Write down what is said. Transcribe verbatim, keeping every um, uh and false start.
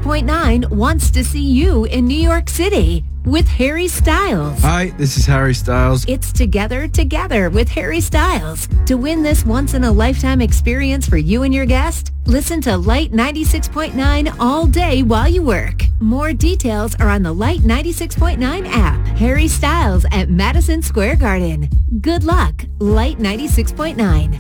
point nine wants to see you in New York City with Harry Styles. Hi, this is Harry Styles. It's Together Together with Harry Styles. To win this once-in-a-lifetime experience for you and your guest, listen to Light ninety-six point nine all day while you work. More details are on the Light ninety-six point nine app. Harry Styles at Madison Square Garden. Good luck, Light ninety-six point nine.